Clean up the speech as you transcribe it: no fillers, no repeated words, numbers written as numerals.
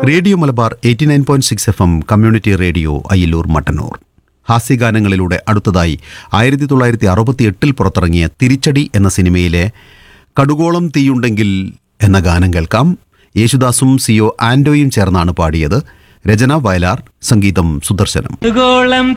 Radio Malabar 89.6 FM community radio Ayyallur Mattannur. ഹാസ്യഗാനങ്ങളിലൂടെ അടുത്തതായി 1968 പുറത്തിറങ്ങിയ തിരിച്ചടി എന്ന സിനിമയിലെ കടുകോളം തീയുണ്ടെങ്കിൽ എന്ന ഗാനം കേൾക്കാം. യേശുദാസും സിഒ ആൻഡോയും ചേർന്നാണ് പാടിയത്. രചന വയലാർ, സംഗീതം സുദർശനം.